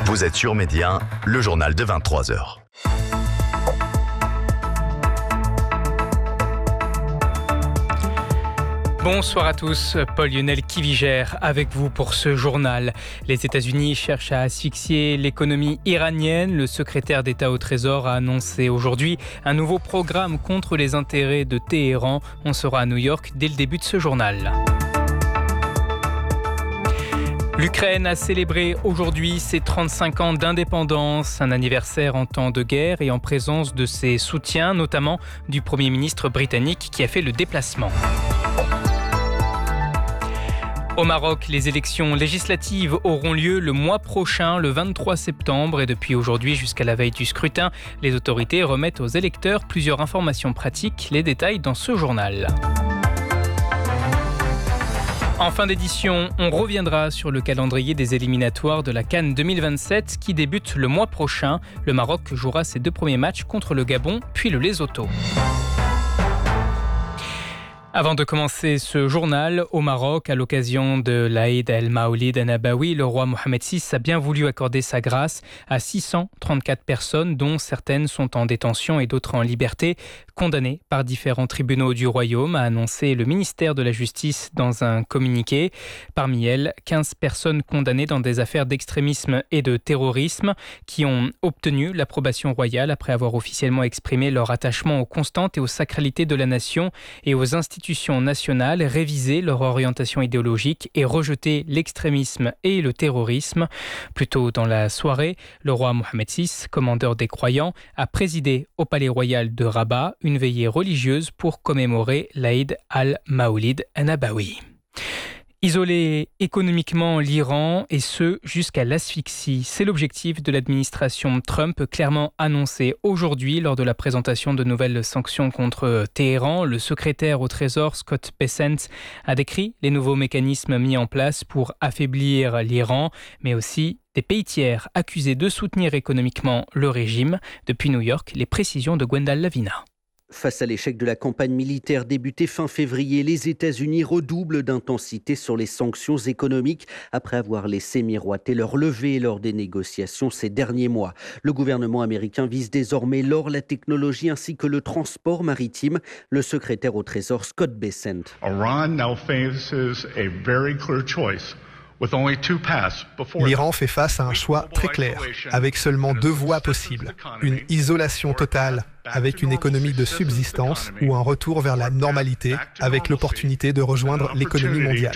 Vous êtes sur Média, le journal de 23h. Bonsoir à tous, Paul-Lionel Kivigère avec vous pour ce journal. Les États-Unis cherchent à asphyxier l'économie iranienne. Le secrétaire d'État au Trésor a annoncé aujourd'hui un nouveau programme contre les intérêts de Téhéran. On sera à New York dès le début de ce journal. L'Ukraine a célébré aujourd'hui ses 35 ans d'indépendance, un anniversaire en temps de guerre et en présence de ses soutiens, notamment du Premier ministre britannique qui a fait le déplacement. Au Maroc, les élections législatives auront lieu le mois prochain, le 23 septembre. Et depuis aujourd'hui jusqu'à la veille du scrutin, les autorités remettent aux électeurs plusieurs informations pratiques. Les détails dans ce journal. En fin d'édition, on reviendra sur le calendrier des éliminatoires de la CAN 2027 qui débute le mois prochain. Le Maroc jouera ses 2 premiers matchs contre le Gabon puis le Lesotho. Avant de commencer ce journal, au Maroc, à l'occasion de l'Aïd el-Maoulid an-Nabawi, le roi Mohamed VI a bien voulu accorder sa grâce à 634 personnes, dont certaines sont en détention et d'autres en liberté, condamnées par différents tribunaux du royaume, a annoncé le ministère de la Justice dans un communiqué. Parmi elles, 15 personnes condamnées dans des affaires d'extrémisme et de terrorisme qui ont obtenu l'approbation royale après avoir officiellement exprimé leur attachement aux constantes et aux sacralités de la nation et aux institutions nationales, réviser leur orientation idéologique et rejeter l'extrémisme et le terrorisme. Plus tôt dans la soirée, le roi Mohamed VI, commandeur des croyants, a présidé au palais royal de Rabat une veillée religieuse pour commémorer l'Aïd al-Maoulid an-Nabawi. Isoler économiquement l'Iran, et ce jusqu'à l'asphyxie. C'est l'objectif de l'administration Trump, clairement annoncé aujourd'hui lors de la présentation de nouvelles sanctions contre Téhéran. Le secrétaire au Trésor, Scott Bessent, a décrit les nouveaux mécanismes mis en place pour affaiblir l'Iran, mais aussi des pays tiers accusés de soutenir économiquement le régime. Depuis New York, les précisions de Gwendal Lavina. Face à l'échec de la campagne militaire débutée fin février, les États-Unis redoublent d'intensité sur les sanctions économiques après avoir laissé miroiter leur levée lors des négociations ces derniers mois. Le gouvernement américain vise désormais l'or, la technologie ainsi que le transport maritime. Le secrétaire au Trésor, Scott Bessent. L'Iran fait face à un choix très clair, avec seulement 2 voies possibles. Une isolation totale, avec une économie de subsistance, ou un retour vers la normalité, avec l'opportunité de rejoindre l'économie mondiale.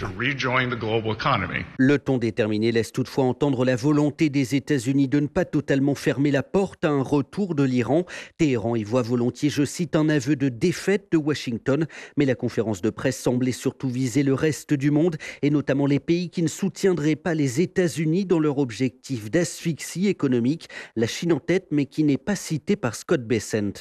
Le ton déterminé laisse toutefois entendre la volonté des États-Unis de ne pas totalement fermer la porte à un retour de l'Iran. Téhéran y voit volontiers, je cite, un aveu de défaite de Washington. Mais la conférence de presse semblait surtout viser le reste du monde, et notamment les pays qui ne soutiendraient pas les États-Unis dans leur objectif d'asphyxie économique. La Chine en tête, mais qui n'est pas citée par Scott Bessent.